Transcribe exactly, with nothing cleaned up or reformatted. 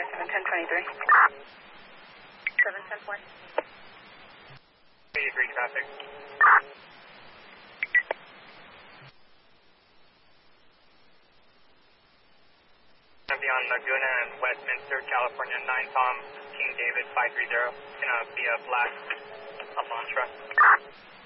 seven ten twenty-three. seven ten four. eighty-three traffic. Gonna be on Laguna and Westminster, California, nine Tom, King David five three zero. Gonna be a black Alphonse truck.